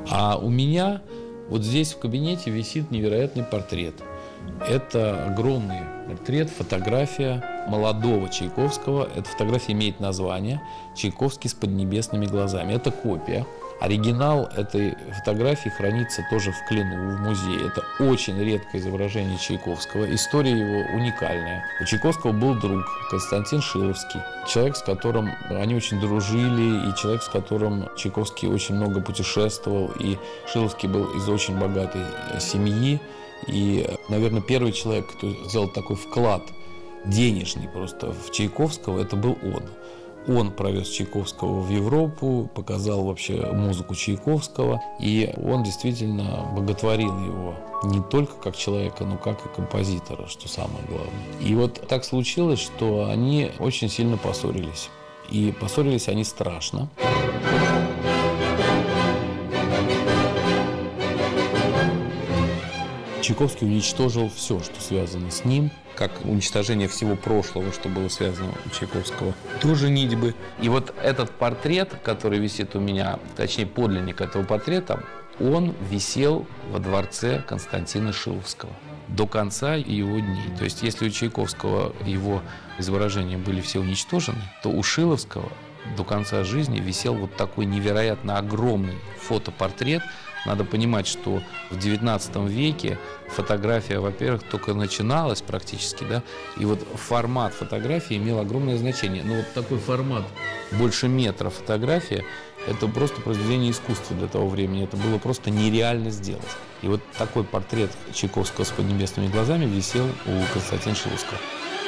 А у меня вот здесь в кабинете висит невероятный портрет. Это огромный портрет, фотография молодого Чайковского. Эта фотография имеет название «Чайковский с поднебесными глазами». Это копия. Оригинал этой фотографии хранится тоже в Клину, в музее. Это очень редкое изображение Чайковского. История его уникальная. У Чайковского был друг Константин Шиловский. Человек, с которым они очень дружили, и человек, с которым Чайковский очень много путешествовал. И Шиловский был из очень богатой семьи. И, наверное, первый человек, кто сделал такой вклад денежный просто в Чайковского, это был он. Он провез Чайковского в Европу, показал вообще музыку Чайковского, и он действительно боготворил его не только как человека, но как и композитора, что самое главное. И вот так случилось, что они очень сильно поссорились. И поссорились они страшно. Чайковский уничтожил все, что связано с ним, как уничтожение всего прошлого, что было связано у Чайковского, до женитьбы. И вот этот портрет, который висит у меня, точнее подлинник этого портрета, он висел во дворце Константина Шиловского до конца его дней. То есть если у Чайковского его изображения были все уничтожены, то у Шиловского до конца жизни висел вот такой невероятно огромный фотопортрет. Надо понимать, что в XIX веке фотография, во-первых, только начиналась практически, да, и вот формат фотографии имел огромное значение. Но вот такой формат больше метра фотография – это просто произведение искусства для того времени. Это было просто нереально сделать. И вот такой портрет Чайковского с поднебесными глазами висел у Константина Шиловского.